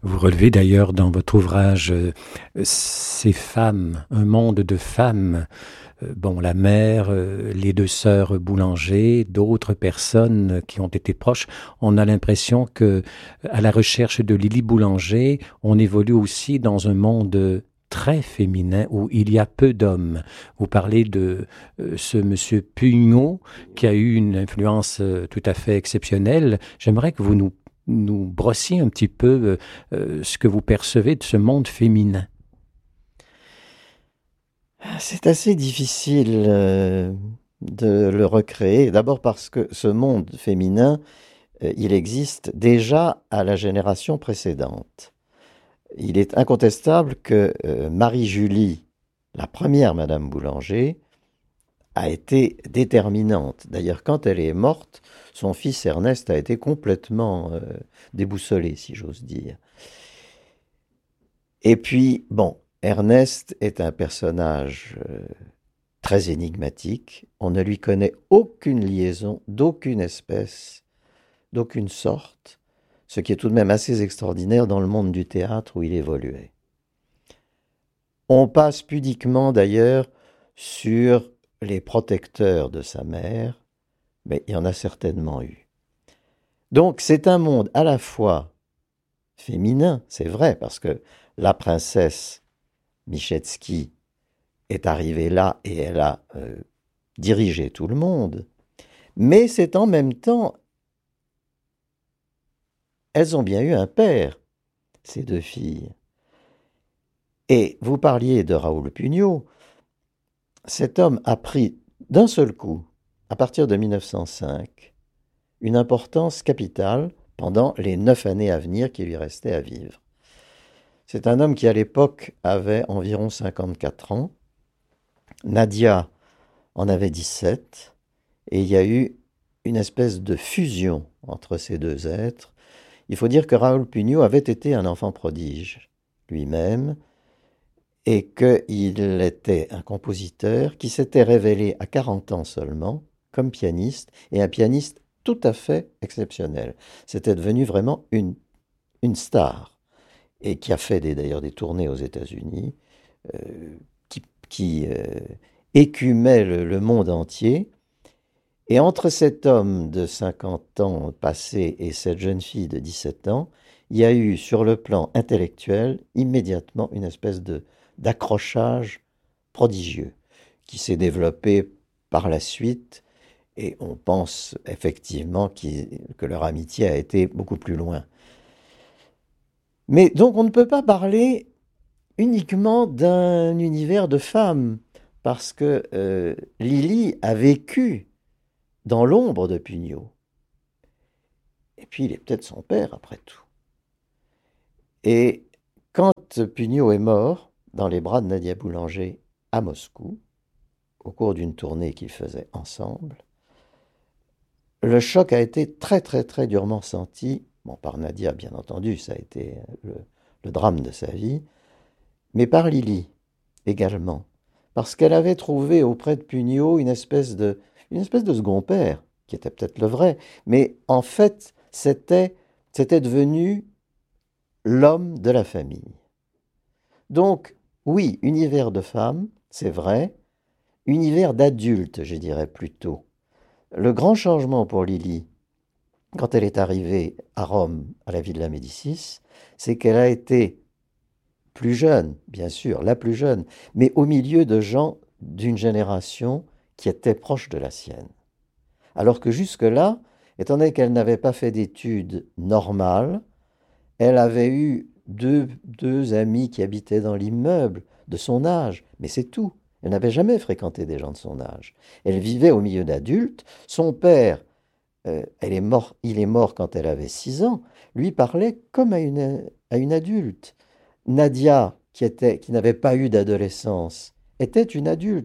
Vous relevez d'ailleurs dans votre ouvrage ces femmes, un monde de femmes, bon, la mère, les deux sœurs Boulanger, d'autres personnes qui ont été proches. On a l'impression que, à la recherche de Lily Boulanger, on évolue aussi dans un monde très féminin où il y a peu d'hommes. Vous parlez de ce monsieur Pugnot qui a eu une influence tout à fait exceptionnelle. J'aimerais que vous nous brossiez un petit peu ce que vous percevez de ce monde féminin. C'est assez difficile de le recréer. D'abord parce que ce monde féminin, il existe déjà à la génération précédente. Il est incontestable que Marie-Julie, la première Madame Boulanger, a été déterminante. D'ailleurs, quand elle est morte, son fils Ernest a été complètement déboussolé, si j'ose dire. Et puis, bon, Ernest est un personnage très énigmatique. On ne lui connaît aucune liaison, d'aucune espèce, d'aucune sorte, ce qui est tout de même assez extraordinaire dans le monde du théâtre où il évoluait. On passe pudiquement d'ailleurs sur les protecteurs de sa mère, mais il y en a certainement eu. Donc c'est un monde à la fois féminin, c'est vrai, parce que la princesse Michetsky est arrivée là et elle a dirigé tout le monde, mais c'est en même temps, elles ont bien eu un père, ces deux filles. Et vous parliez de Raoul Pugnot, cet homme a pris d'un seul coup, à partir de 1905, une importance capitale pendant les 9 années à venir qui lui restaient à vivre. C'est un homme qui, à l'époque, avait environ 54 ans. Nadia en avait 17. Et il y a eu une espèce de fusion entre ces deux êtres. Il faut dire que Raoul Pugnot avait été un enfant prodige lui-même et qu'il était un compositeur qui s'était révélé à 40 ans seulement comme pianiste, et un pianiste tout à fait exceptionnel. C'était devenu vraiment une star, et qui a fait d'ailleurs des tournées aux États-Unis, euh, qui écumait le monde entier. Et entre cet homme de 50 ans passé et cette jeune fille de 17 ans, il y a eu sur le plan intellectuel immédiatement une espèce d'accrochage prodigieux qui s'est développé par la suite, et on pense effectivement que leur amitié a été beaucoup plus loin. Mais donc on ne peut pas parler uniquement d'un univers de femmes, parce que Lily a vécu dans l'ombre de Pugnot. Et puis il est peut-être son père après tout. Et quand Pugnot est mort dans les bras de Nadia Boulanger à Moscou, au cours d'une tournée qu'ils faisaient ensemble, le choc a été très très très durement senti, bon, par Nadia bien entendu, ça a été le drame de sa vie, mais par Lily également, parce qu'elle avait trouvé auprès de Pugnot une espèce de second père, qui était peut-être le vrai, mais en fait c'était devenu l'homme de la famille. Donc oui, univers de femme, c'est vrai, univers d'adulte, je dirais plutôt. Le grand changement pour Lily, quand elle est arrivée à Rome, à la Villa Médicis, c'est qu'elle a été plus jeune, bien sûr, la plus jeune, mais au milieu de gens d'une génération qui était proche de la sienne. Alors que jusque-là, étant donné qu'elle n'avait pas fait d'études normales, elle avait eu deux amis qui habitaient dans l'immeuble de son âge, mais c'est tout. Elle n'avait jamais fréquenté des gens de son âge. Elle vivait au milieu d'adultes. Son père, il est mort quand elle avait 6 ans, lui parlait comme à une adulte. Nadia, qui n'avait pas eu d'adolescence, était une adulte.